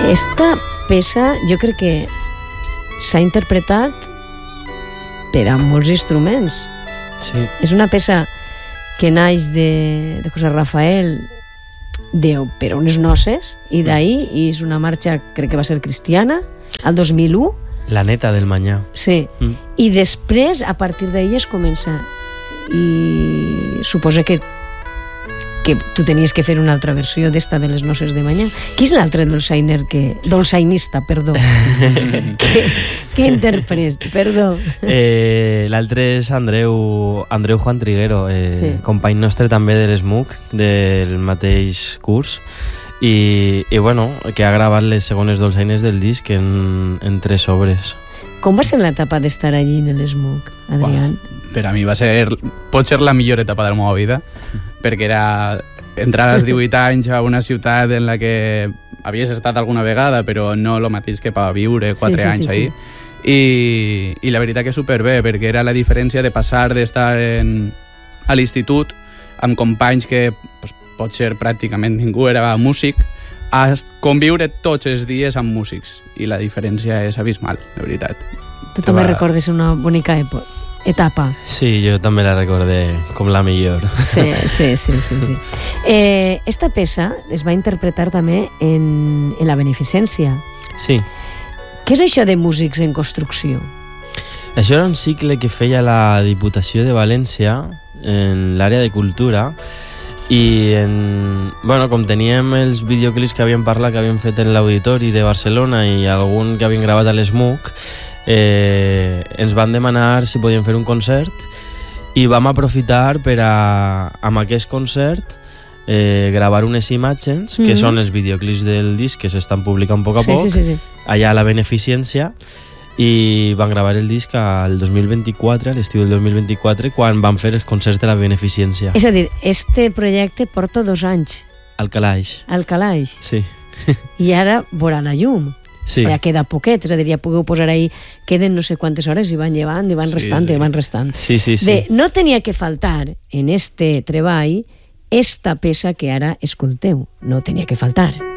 Esta peça jo crec que s'ha interpretat per a molts instruments. Sí. És una peça que naix de José Rafael per a unes noces, i d'ahir és una marxa, crec que va ser cristiana, al 2001. La neta del Manyà. Sí. I després, a partir d'ahir es comença. I suposa que tu tenies que fer una altra versió d'esta de les noces de Manyà. Qui és l'altre dolçainista, perdó? que interpret, perdó. L'altre és Andreu Juan Triguero, company nostre també de l'SMUC, del mateix curs, i bueno, que ha gravat les segones dolçaines del disc en 3 obres. Com va ser l'etapa d'estar allí en l'SMUC, Adrián? Per a mi pot ser la millor etapa de la meva vida, perquè era entrar als 18 anys a una ciutat en la que havies estat alguna vegada, però no el mateix que per viure 4 anys ahí. I la veritat que superbé, perquè era la diferència de passar d'estar a l'institut amb companys que potser pràcticament ningú era músic, a conviure tots els dies amb músics. I la diferència és abismal, la veritat. Tu també recordes una bonica etapa. Sí, jo també la recordé com la millor. Sí. Esta peça es va interpretar també en la Beneficència. Sí. Què és això de músics en construcció? Això era un cicle que feia la Diputació de València en l'àrea de cultura, i com teníem els videoclips que havíem parlat, que havíem fet en l'Auditori de Barcelona i algun que havien gravat a l'SMUC, ens van demanar si podíem fer un concert, i vam aprofitar per amb aquest concert gravar unes imatges que són els videoclips del disc que s'estan publicant a poc a poc allà a la Beneficència, i van gravar el disc al 2024, a l'estiu del 2024, quan van fer els concerts de la Beneficència. És a dir, este projecte porta 2 anys al calaix. Sí. I ara veurà la llum. Sí. Ja queda poquet, és a dir, ja pugueu posar ahí, queden no sé quantes hores i van llevant, i van restant. Sí. Bé, no tenia que faltar en este treball esta peça que ara escolteu. No tenia que faltar.